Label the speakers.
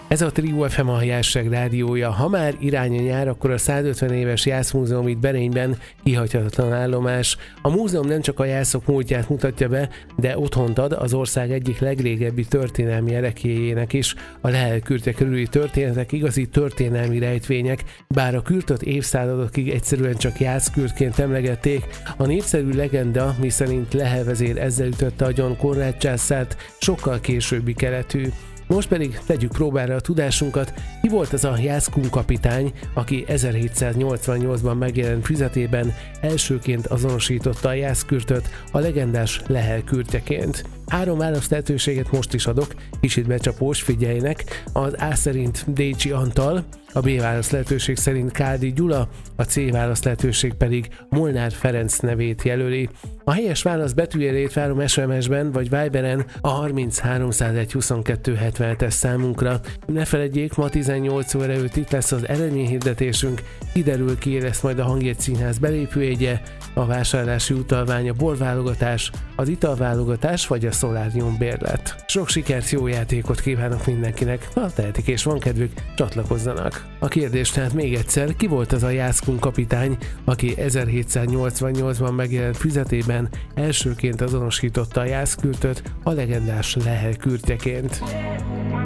Speaker 1: Ez a Trio FM a Jászság rádiója. Ha már irány a nyár, akkor a 150 éves Jászmúzeum itt Berényben kihagyhatatlan állomás. A múzeum nem csak a jászok múltját mutatja be, de otthont ad az ország egyik legrégebbi történelmi ereklyéjének is. A Lehel kürtje körüli történetek igazi történelmi rejtvények, bár a kürtöt évszázadokig egyszerűen csak jászkürtként emlegették, a népszerű legenda, miszerint Lehel vezér ezzel ütötte agyon Konrád császárt, sokkal későbbi keletű. Most pedig tegyük próbára a tudásunkat, ki volt az a jászkun kapitány, aki 1788-ban megjelent füzetében elsőként azonosította a jászkürtöt a legendás Lehel kürtjeként. 3 válasz lehetőséget most is adok, kicsit becsapós, figyeljenek. Az A szerint Décsi Antal, a B válasz lehetőség szerint Káldi Gyula, a C válasz lehetőség pedig Molnár Ferenc nevét jelöli. A helyes válasz betűjelét várom SMS-ben vagy Viberen a 3301 22 70-es számunkra. Ne feledjék, ma 18 óra előtt itt lesz az eredményhirdetésünk, kiderül, ki lesz majd a Hangjegy Színház belépőjegye, a vásárlási utalvány, a borválogatás, az italválogatás vagy a szolárium bérlet. Sok sikert, jó játékot kívánok mindenkinek, ha tehetik és van kedvük, csatlakozzanak. A kérdés tehát még egyszer, ki volt az a jászkun kapitány, aki 1788-ban megjelent füzetében elsőként azonosította a jászkürtöt a legendás Lehel kürtjeként?